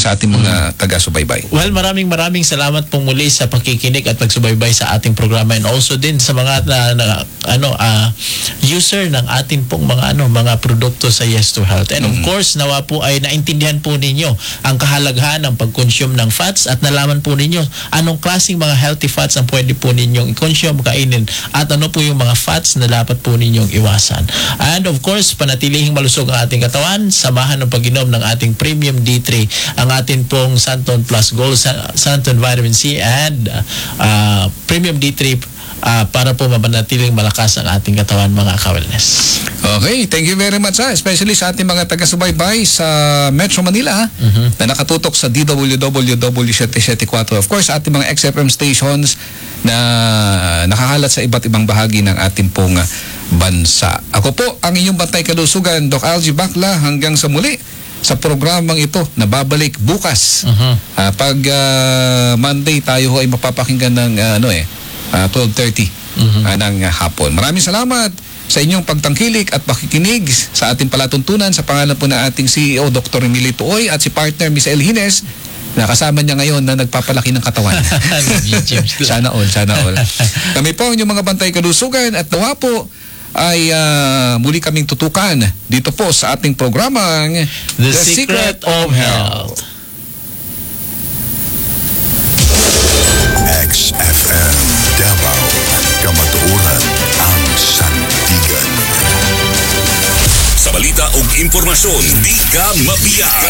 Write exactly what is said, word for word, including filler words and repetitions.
sa ating mga taga-subaybay. Well, maraming maraming salamat pong muli sa pakikinig at pagsubaybay sa ating programa, and also din sa mga na, na, ano uh, user ng ating pong mga ano mga produkto sa Yes to Health. And of course, nawa po ay naintindihan po ninyo ang kahalagahan ng pag-consume ng fats at nalaman po ninyo anong klaseng mga healthy fats ang pwede po ninyong i-consume, kainin, at ano po yung mga fats na dapat po ninyong iwasan. And of course, panatilihing malusog ang ating katawan, samahan ng pag-inom ng ating Premium D three, ang atin pong Santon Plus Gold, Santon Vitamin C, and uh, Premium D three uh, para po mapanatiling malakas ang ating katawan, mga ka-wellness. Okay, thank you very much, ha? Especially sa ating mga taga-subaybay sa Metro Manila, Mm-hmm. na nakatutok sa D W W W seven seven four. Of course, ating mga X F M stations na nakakalat sa iba't ibang bahagi ng ating pong bansa. Ako po ang inyong bantay kalusugan, Doc Algie Bacla, hanggang sa muli sa programang ito na babalik bukas. Uh-huh. Uh, pag uh, Monday tayo ho ay mapapakinggan ng uh, ano eh uh, twelve thirty uh-huh. uh, ng uh, hapon. Maraming salamat sa inyong pagtangkilik at pakikinig sa ating palatuntunan. Sa pangalan po ng ating C E O Doctor Emilio Tuoy at si partner Miss El Hines, na kasama niya ngayon na nagpapalaki ng katawan. Sana all, sana all. Kami po ang inyong mga bantay kalusugan at nawa po ay uh, muli kaming tutukan dito po sa ating programang The, The Secret, Secret of Health. X F M Davao, Kamatuoran, ang Sandigan. Sa balita o impormasyon, di ka mabiya.